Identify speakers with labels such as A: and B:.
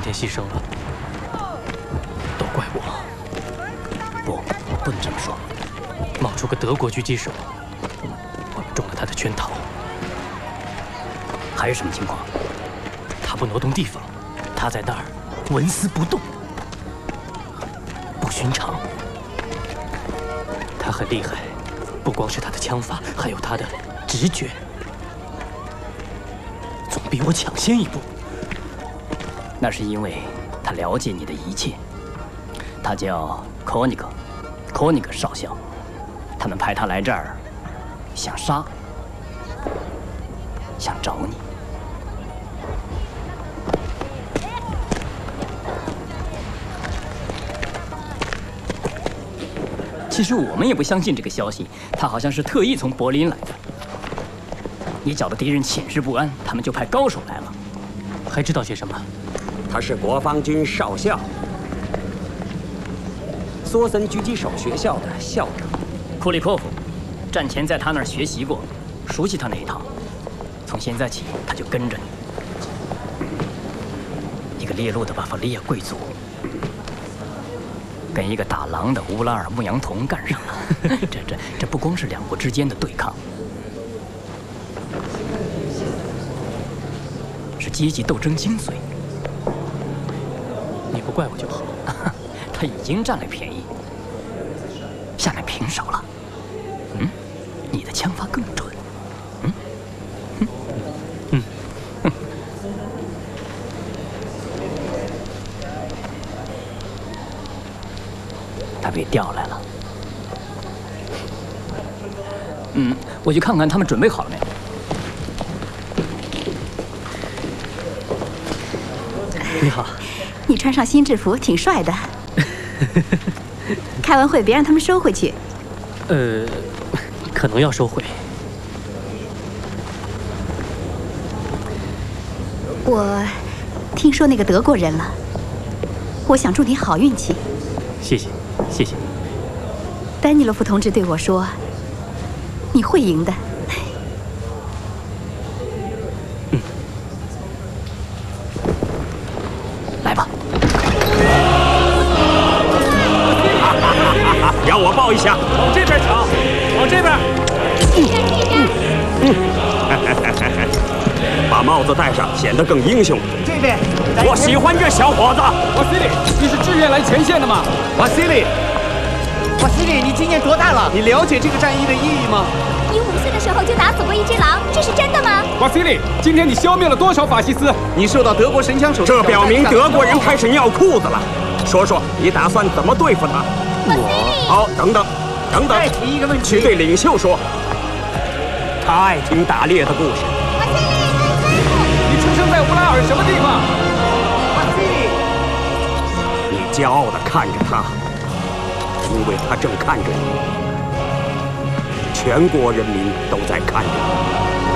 A: 天牺牲了，都怪我。
B: 不能这么说。
A: 冒出个德国狙击手，我们中了他的圈套。
B: 还有什么情况？
A: 他不挪动地方，他在那儿纹丝不动，不寻常。他很厉害，不光是他的枪法，还有他的直觉，总比我抢先一步。
B: 那是因为他了解你的一切。他叫科尼克少校。他们派他来这儿，想找你。其实我们也不相信这个消息，他好像是特意从柏林来的。你找的敌人寝食不安，他们就派高手来了。
A: 还知道些什么？
C: 他是国防军少校，梭森狙击手学校的校长。
B: 库里科夫战前在他那儿学习过，熟悉他那一套。从现在起，他就跟着你。一个猎鹿的巴伐利亚贵族，跟一个打狼的乌拉尔牧羊童干上了。这不光是两国之间的对抗，是阶级斗争精髓。
A: 你不怪我就好。
B: 他已经占了便宜，下面平手了。你的枪法更准。他被调来了。我去看看他们准备好了没有。
A: 你好。
D: 你穿上新制服挺帅的。开完会别让他们收回去。
A: 可能要收回。
D: 我听说那个德国人了，我想祝你好运气。
A: 谢谢。
D: 丹尼洛夫同志对我说：“你会赢的。”
B: 来吧。
C: 让我抱一下。
E: 往这边抢，往这边。
C: 把帽子戴上，显得更英雄。
E: 这边。
C: 我喜欢这小伙子。
E: 瓦西里，你是志愿来前线的吗？瓦西里，你今年多大了？你了解这个战役的意义吗？
F: 你5岁的时候就打死过一只狼，这是真的吗？
E: 瓦西里，今天你消灭了多少法西斯？你受到德国神枪手，
C: 这表明德国人开始尿裤子了。说说你打算怎么对付他？好，等等，
E: 再提一个问题，
C: 去对领袖说，他爱听打猎的故事。
E: 你出生在乌拉尔什么地方？
C: 你骄傲地看着他，因为他正看着你，全国人民都在看着你。